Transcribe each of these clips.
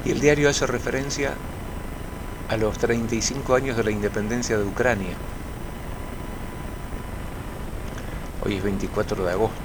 Y el diario hace referencia a los 35 años de la independencia de Ucrania. Hoy es 24 de agosto.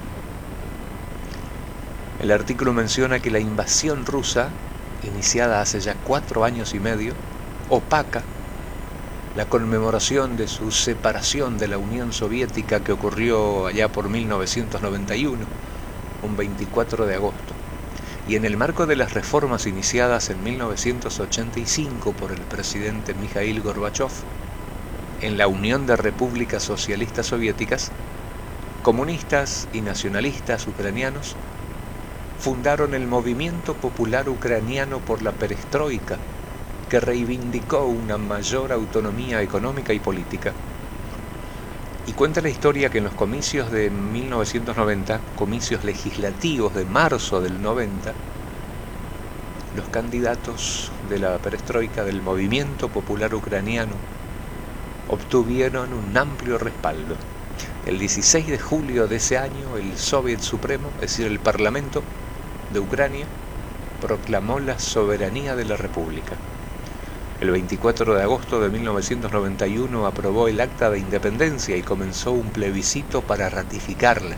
El artículo menciona que la invasión rusa, iniciada hace ya 4 años y medio, opaca la conmemoración de su separación de la Unión Soviética que ocurrió allá por 1991, un 24 de agosto. Y en el marco de las reformas iniciadas en 1985 por el presidente Mikhail Gorbachev, en la Unión de Repúblicas Socialistas Soviéticas, comunistas y nacionalistas ucranianos fundaron el Movimiento Popular Ucraniano por la Perestroika, que reivindicó una mayor autonomía económica y política. Y cuenta la historia que en los comicios de 1990, comicios legislativos de marzo del 90, los candidatos de la perestroika del Movimiento Popular Ucraniano obtuvieron un amplio respaldo. El 16 de julio de ese año, el Soviet Supremo, es decir, el Parlamento de Ucrania, proclamó la soberanía de la República. El 24 de agosto de 1991 aprobó el Acta de Independencia y comenzó un plebiscito para ratificarla.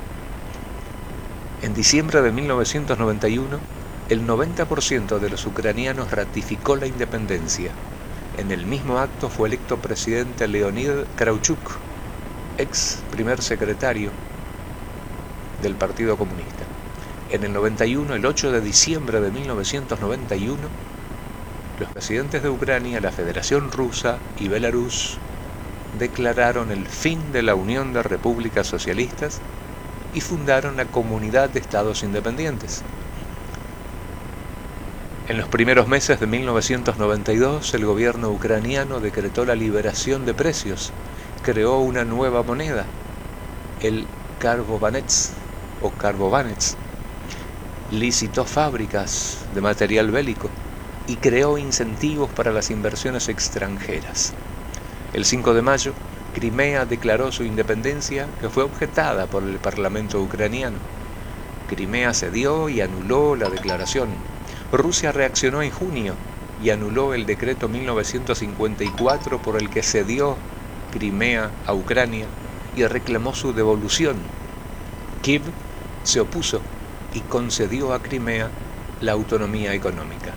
En diciembre de 1991, el 90% de los ucranianos ratificó la independencia. En el mismo acto fue electo presidente Leonid Kravchuk, ex primer secretario del Partido Comunista. En el 91, el 8 de diciembre de 1991, los presidentes de Ucrania, la Federación Rusa y Belarus declararon el fin de la Unión de Repúblicas Socialistas y fundaron la Comunidad de Estados Independientes. En los primeros meses de 1992, el gobierno ucraniano decretó la liberación de precios, creó una nueva moneda, el Karbovanets o Karbovanets, licitó fábricas de material bélico y creó incentivos para las inversiones extranjeras. El 5 de mayo, Crimea declaró su independencia, que fue objetada por el Parlamento ucraniano. Crimea cedió y anuló la declaración. Rusia reaccionó en junio y anuló el decreto 1954 por el que cedió Crimea a Ucrania y reclamó su devolución. Kiev se opuso y concedió a Crimea la autonomía económica.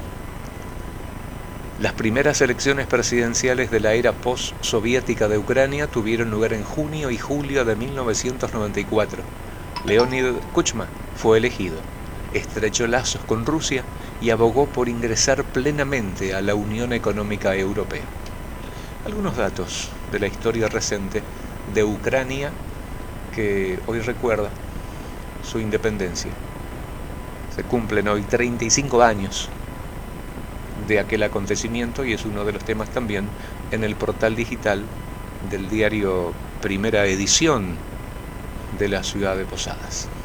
Las primeras elecciones presidenciales de la era post-soviética de Ucrania tuvieron lugar en junio y julio de 1994. Leonid Kuchma fue elegido, estrechó lazos con Rusia y abogó por ingresar plenamente a la Unión Económica Europea. Algunos datos de la historia reciente de Ucrania que hoy recuerda su independencia. Se cumplen hoy 35 años de aquel acontecimiento y es uno de los temas también en el portal digital del diario Primera Edición de la ciudad de Posadas.